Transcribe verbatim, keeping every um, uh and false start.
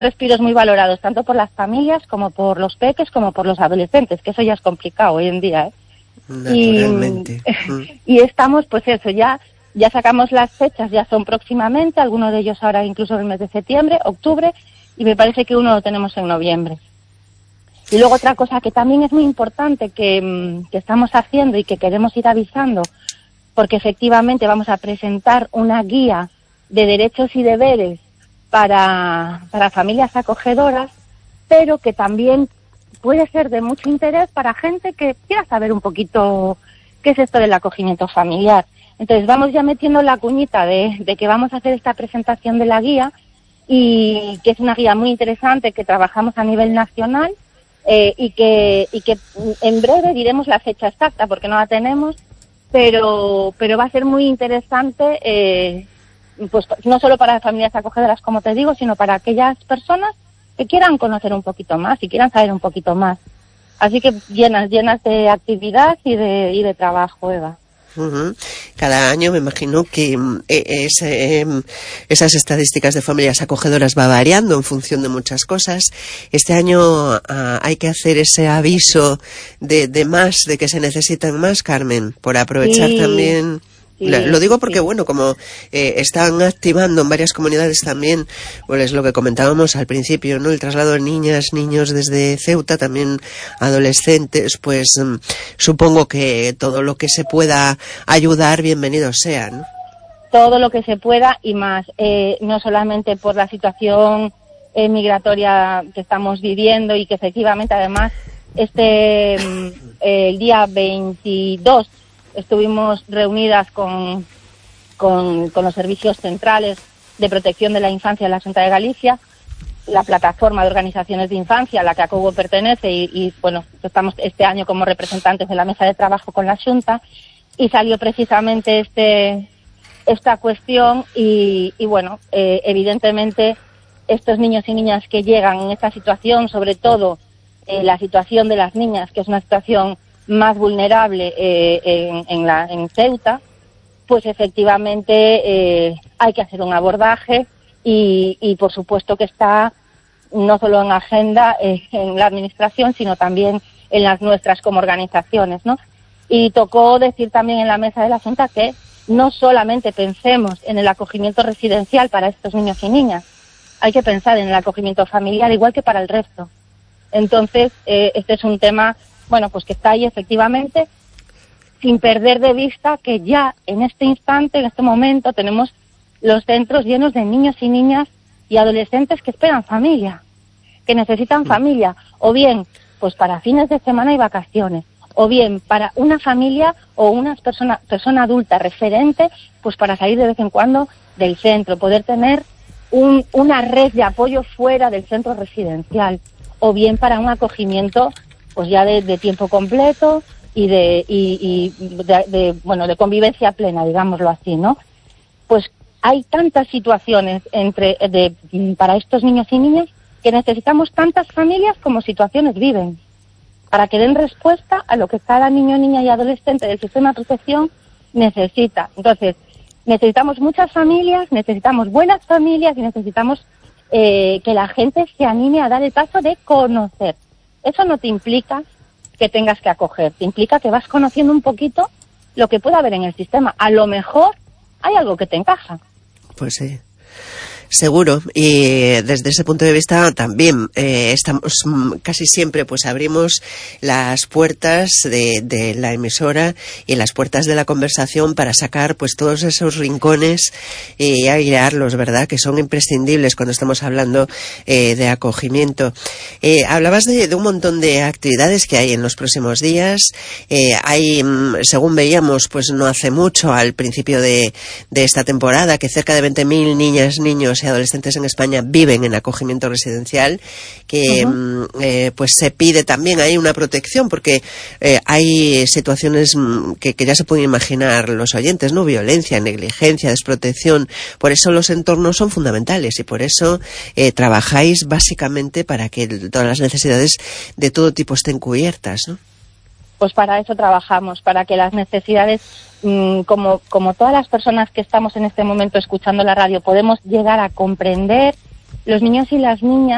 respiros muy valorados, tanto por las familias como por los peques, como por los adolescentes, que eso ya es complicado hoy en día, ¿eh? Naturalmente. Y, y estamos, pues eso, ya, ya sacamos las fechas, ya son próximamente, algunos de ellos ahora incluso en el mes de septiembre, octubre, y me parece que uno lo tenemos en noviembre. Y luego otra cosa que también es muy importante que, que estamos haciendo y que queremos ir avisando, porque efectivamente vamos a presentar una guía de derechos y deberes para, para familias acogedoras, pero que también puede ser de mucho interés para gente que quiera saber un poquito qué es esto del acogimiento familiar. Entonces vamos ya metiendo la cuñita de, de que vamos a hacer esta presentación de la guía, y que es una guía muy interesante que trabajamos a nivel nacional, eh, y que y que en breve diremos la fecha exacta porque no la tenemos, pero pero va a ser muy interesante, eh, pues no solo para familias acogedoras, como te digo, sino para aquellas personas que quieran conocer un poquito más y quieran saber un poquito más. Así que llenas, llenas de actividad y de, y de trabajo, Eva. Uh-huh. Cada año me imagino que eh, es, eh, esas estadísticas de familias acogedoras va variando en función de muchas cosas. Este año uh, hay que hacer ese aviso de, de más, de que se necesitan más, Carmen, por aprovechar sí. también... Sí, lo digo porque, sí. bueno, como eh, están activando en varias comunidades también, pues es lo que comentábamos al principio, ¿no? El traslado de niñas, niños desde Ceuta, también adolescentes, pues um, supongo que todo lo que se pueda ayudar, bienvenido sea, ¿no? Todo lo que se pueda y más, eh, no solamente por la situación eh, migratoria que estamos viviendo y que efectivamente además este eh, el día veintidós estuvimos reunidas con, con, con los servicios centrales de protección de la infancia de la Xunta de Galicia, la plataforma de organizaciones de infancia a la que ACOGO pertenece, y, y bueno, estamos este año como representantes de la mesa de trabajo con la Xunta, y salió precisamente este esta cuestión y, y bueno, eh, evidentemente estos niños y niñas que llegan en esta situación, sobre todo eh, la situación de las niñas, que es una situación más vulnerable eh, en, en, la, en Ceuta, pues efectivamente eh, hay que hacer un abordaje y, y por supuesto que está no solo en agenda eh, en la administración, sino también en las nuestras como organizaciones, ¿no? Y tocó decir también en la mesa de la Junta que no solamente pensemos en el acogimiento residencial para estos niños y niñas, hay que pensar en el acogimiento familiar igual que para el resto. Entonces, eh, este es un tema, bueno, pues que está ahí efectivamente, sin perder de vista que ya en este instante, en este momento, tenemos los centros llenos de niños y niñas y adolescentes que esperan familia, que necesitan familia, o bien pues para fines de semana y vacaciones, o bien para una familia o una persona, persona adulta referente, pues para salir de vez en cuando del centro, poder tener un, una red de apoyo fuera del centro residencial, o bien para un acogimiento pues ya de, de tiempo completo y de y, y de, de bueno de convivencia plena, digámoslo así, ¿no? Pues hay tantas situaciones entre de para estos niños y niñas que necesitamos tantas familias como situaciones viven, para que den respuesta a lo que cada niño, niña y adolescente del sistema de protección necesita. Entonces, necesitamos muchas familias, necesitamos buenas familias y necesitamos eh, que la gente se anime a dar el paso de conocer. Eso no te implica que tengas que acoger, te implica que vas conociendo un poquito lo que puede haber en el sistema. A lo mejor hay algo que te encaja. Pues sí. Seguro, y desde ese punto de vista también eh, estamos casi siempre pues abrimos las puertas de, de la emisora y las puertas de la conversación para sacar pues todos esos rincones y airearlos, ¿verdad? Que son imprescindibles cuando estamos hablando eh, de acogimiento. Eh, hablabas de, de un montón de actividades que hay en los próximos días. Eh, hay, según veíamos, pues no hace mucho, al principio de, de esta temporada, que cerca de veinte mil niñas, niños y adolescentes en España viven en acogimiento residencial, que uh-huh. eh, pues se pide también ahí una protección, porque eh, hay situaciones que, que ya se pueden imaginar los oyentes, ¿no? Violencia, negligencia, desprotección. Por eso los entornos son fundamentales y por eso eh, trabajáis básicamente para que todas las necesidades de todo tipo estén cubiertas, ¿no? Pues para eso trabajamos, para que las necesidades, mmm, como, como todas las personas que estamos en este momento escuchando la radio, podemos llegar a comprender, los niños y las niñas